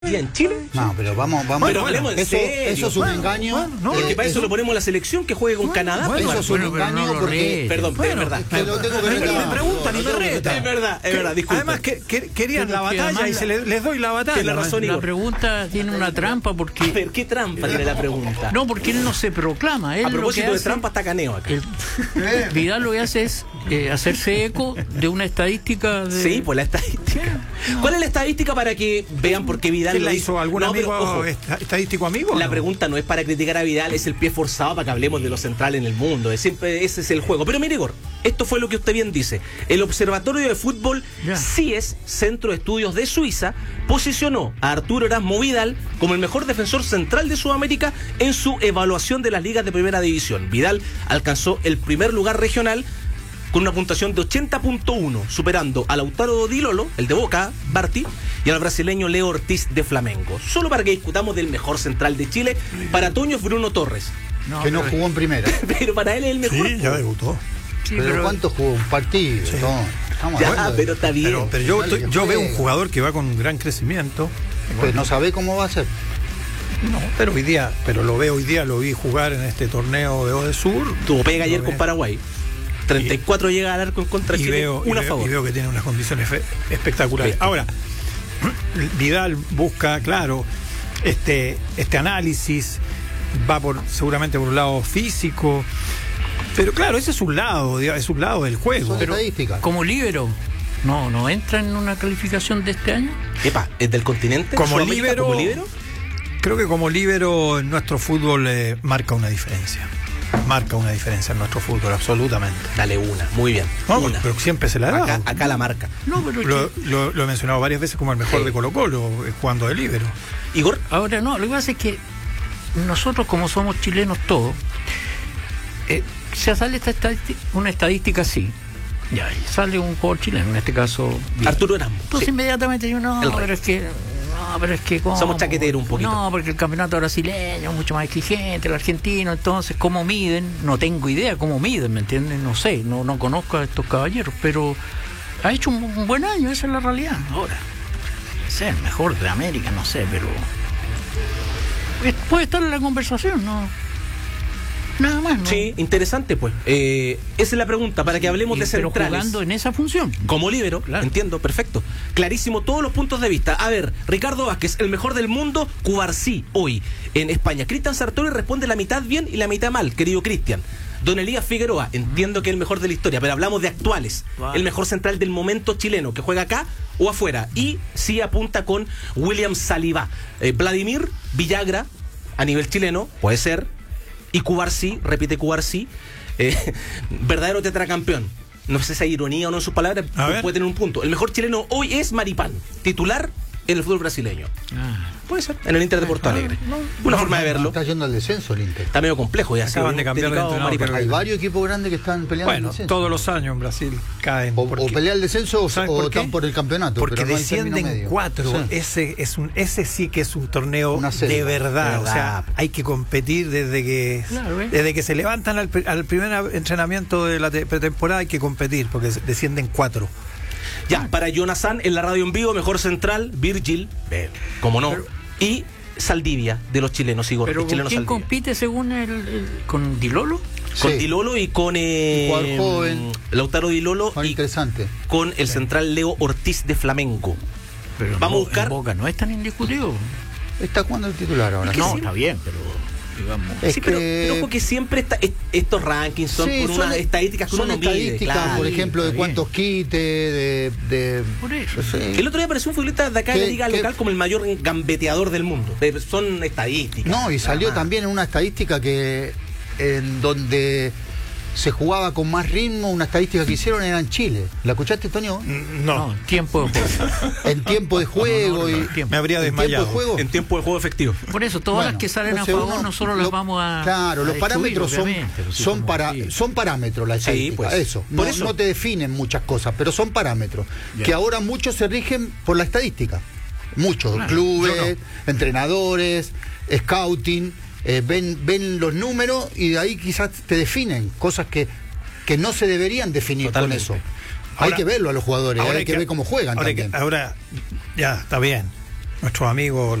en Chile. No, pero vamos. Pero hablemos en serio. Eso es un engaño. Porque para eso lo ponemos a la selección que juegue con Canadá. Eso es un engaño porque... Perdón, es verdad. Pero tengo que me preguntan y me retan. Es verdad, disculpe. Además, querían la batalla y les doy la batalla. Tiene razón, Igor. La pregunta tiene una trampa porque... A ver, ¿qué trampa tiene la pregunta? No, porque él no se proclama. Él A propósito lo que de hace, trampa está Caneo acá. Vidal lo que hace es hacerse eco de una estadística de... Sí, pues la estadística. ¿Cuál es la estadística para que vean por qué Vidal ¿Quién lo la hizo? hizo? ¿Algún amigo ojo, estadístico amigo? la ¿no? pregunta no es para criticar a Vidal, es el pie forzado para que hablemos de lo central en el mundo. Siempre ese es el juego. Pero mire, Igor, esto fue lo que usted bien dice. El Observatorio de Fútbol CIES, Centro de Estudios de Suiza, posicionó a Arturo Erasmo Vidal como el mejor defensor central de Sudamérica en su evaluación de las ligas de primera división. Vidal alcanzó el primer lugar regional con una puntuación de 80.1, superando a Lautaro Di Lolo, el de Boca, Barty, y al brasileño Leo Ortiz de Flamengo. Solo para que discutamos del mejor central de Chile, para Toño es Bruno Torres. Que no jugó en primera. Pero para él es el mejor. Sí, ya debutó. Sí, pero ¿cuánto jugó? Un partido. Sí. No, estamos Ya, hablando de- pero está bien. Pero yo veo un jugador que va con un gran crecimiento. Pues no sabe cómo va a ser. No, pero lo veo hoy día, lo vi jugar en este torneo de Odesur. Tuvo pega ayer Lo con veo. Paraguay. 34 llega al arco en contra de Chile, una a favor. Y veo que tiene unas condiciones espectaculares. Sí. Ahora, Vidal busca, claro, este análisis, va seguramente por un lado físico, pero claro, ese es un lado del juego. Son Pero estadísticas. Como líbero. No entra en una calificación de este año. Epa, ¿es del continente? Como ¿Sudamérica líbero, como líbero? creo que como líbero en nuestro fútbol marca una diferencia. Marca una diferencia en nuestro fútbol, absolutamente. Dale una, muy bien. No, una. pero siempre se la ha dado. Acá la marca. No, pero Lo he mencionado varias veces como el mejor Sí. de Colo-Colo, jugando de líbero. Igor, ahora no, lo que pasa es que nosotros, como somos chilenos todos, se sale una estadística así. Ya, y sale un jugador chileno, en este caso Vidal. Arturo Erasmo. Entonces Sí. inmediatamente digo, El rey. pero es que ¿cómo? Somos chaqueteros un poquito. No, porque el campeonato brasileño es mucho más exigente, el argentino, entonces ¿cómo miden? No tengo idea cómo miden, ¿me entiendes? No sé, no conozco a estos caballeros, pero ha hecho un buen año, esa es la realidad. Ahora, es el mejor de América, no sé, pero puede estar en la conversación, ¿no? Nada más, ¿no? Sí, interesante pues. Esa es la pregunta, para que hablemos de pero centrales. jugando en esa función. Como líbero, Claro. entiendo, perfecto. Clarísimo todos los puntos de vista. A ver, Ricardo Vázquez, el mejor del mundo, Cubarsí, hoy en España. Cristian Sartori responde la mitad bien y la mitad mal, querido Cristian. Don Elías Figueroa, entiendo que es el mejor de la historia, pero hablamos de actuales. Vale. El mejor central del momento chileno, que juega acá o afuera. Y sí apunta con William Saliba. Vladimir Villagra, a nivel chileno, puede ser. Y Cubarsí, repite Cubarsí, verdadero tetracampeón. No sé si hay ironía o no en sus palabras, A ver. puede tener un punto. El mejor chileno hoy es Maripán, titular en el fútbol brasileño. Puede ser, en el Inter de Porto Alegre. Una forma de verlo. Está yendo al descenso el Inter. Está medio complejo ya. Acaban de cambiar de dedicado a entrenador, Maripán. creo Hay varios equipos grandes que están peleando Bueno, el descenso. todos los años en Brasil caen. O porque- pelea el descenso ¿Sabes o por qué? están por el campeonato. Porque pero no hay término descienden medio. 4. Sí. Ese sí que es un torneo Una serie. de verdad. De O sea, verdad. hay que competir Claro, desde que se levantan al primer entrenamiento de la pretemporada, hay que competir, porque descienden 4. Ya, para Jonathan en la radio en vivo, mejor central, Virgil, como no. Y Saldivia, de los chilenos, Igor. Pero el ¿con chileno quién Saldivia. compite según con Di Lolo? Con Sí. Di Lolo y con jugador joven. Lautaro Di Lolo Son y interesantes. con el central Leo Ortiz de Flamengo. Pero Vamos a en buscar. Boca no es tan indiscutido. ¿Está jugando el titular ahora? No, sí. está bien, pero digamos... Es Sí, que- pero ojo que siempre estos rankings son Sí, por unas estadísticas que son uno mide. estadísticas, Claro. por ejemplo, de está cuántos quites, de Por eso. sí. El otro día apareció un futbolista de acá de la ¿Qué- liga qué? local como el mayor gambeteador del mundo. Son estadísticas. No, y salió Nada más. también en una estadística que en donde se jugaba con más ritmo, una estadística que hicieron era en Chile. ¿La escuchaste, Toño? No, tiempo de juego. En tiempo de juego y Me habría en tiempo desmayado. de juego. En tiempo de juego efectivo. Por eso, todas Bueno, las que salen a entonces favor, uno- nosotros las vamos a. Claro, a los destruir, parámetros obviamente, pero sí, son como- parámetros la Sí, estadística, pues. eso. Por No, eso. no te definen muchas cosas, pero son parámetros. Ya. Que ahora muchos se rigen por la estadística. Muchos, Claro, clubes, entrenadores, scouting, ven los números y de ahí quizás te definen cosas que no se deberían definir Totalmente. con eso. Ahora- hay que verlo a los jugadores, Ahora hay que ver cómo juegan ahora también. ahora, ya, está bien. nuestros amigos